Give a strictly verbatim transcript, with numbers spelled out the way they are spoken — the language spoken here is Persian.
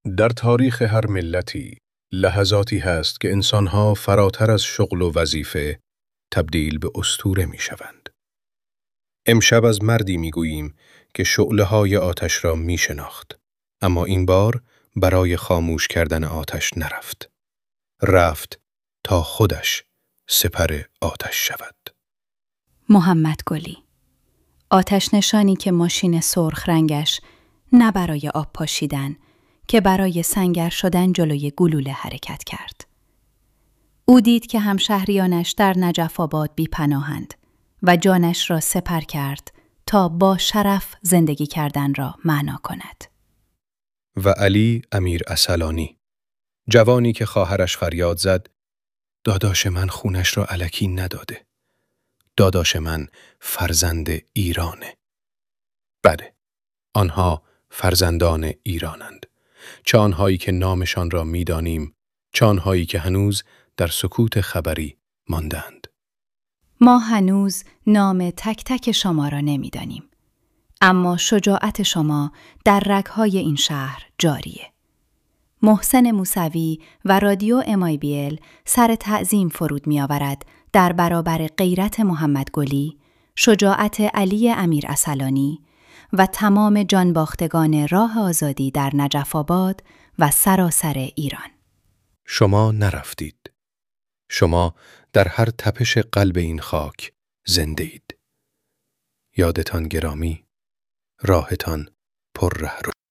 در تاریخ هر ملتی لحظاتی هست که انسانها فراتر از شغل و وظیفه تبدیل به اسطوره می شوند. امشب از مردی می گوییم که شعله‌های آتش را می شناخت، اما این بار برای خاموش کردن آتش نرفت. رفت تا خودش سپر آتش شود. محمد گلی، آتش نشانی که ماشین سرخ رنگش نه برای آب پاشیدن که برای سنگر شدن جلوی گلوله حرکت کرد. او دید که همشهریانش در نجف آباد بی پناهند و جانش را سپر کرد تا با شرف زندگی کردن را معنا کند. و علی امیر اصلانی، جوانی که خواهرش فریاد زد: داداش من خونش را الکی نداده. داداش من فرزند ایرانه. بله، آنها فرزندان ایرانند. چه آنهایی که نامشان را می‌دانیم، چه آنهایی که هنوز در سکوت خبری ماندند. ما هنوز نام تک تک شما را نمی‌دانیم، اما شجاعت شما در رگ‌های این شهر جاریه. محسن موسوی و رادیو ام آی بی ال سر تعظیم فرود می‌آورد در برابر غیرت محمد گلی، شجاعت علی امیر اصلانی و تمام جانباختگان راه آزادی در نجف آباد و سراسر ایران. شما نرفتید. شما در هر تپش قلب این خاک زنده اید. یادتان گرامی، راهتان پر ره رو.